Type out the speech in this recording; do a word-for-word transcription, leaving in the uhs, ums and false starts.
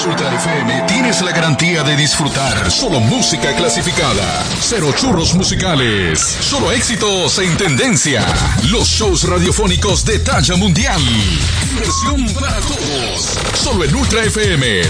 Estaciones Ultra F M tienes la garantía de disfrutar solo música clasificada. Cero churros musicales. Solo éxitos en tendencia. Los shows radiofónicos de talla mundial. Diversión para todos. Solo en Ultra F M.